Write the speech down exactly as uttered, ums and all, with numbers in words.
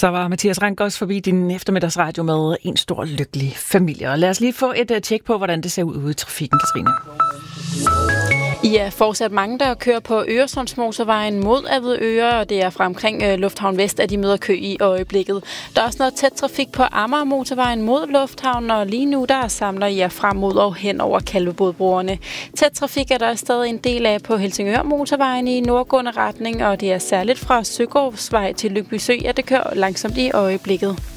Så var Mathias Rank også forbi din eftermiddagsradio med en stor lykkelig familie. Og lad os lige få et uh, tjek på, hvordan det ser ud ude i trafikken, Katrine. I er fortsat mange, der kører på Øresundsmotorvejen mod Avedøre, og det er fra omkring øh, Lufthavn Vest, at de møder kø i øjeblikket. Der er også noget tæt trafik på Amagermotorvejen mod Lufthavn, og lige nu der samler I jer frem mod og hen over Kalvebodbroerne. Tæt trafik er der stadig en del af på Helsingør-motorvejen i nordgående retning, og det er særligt fra Søgårdsvej til Lyngby Sø, at det kører langsomt i øjeblikket.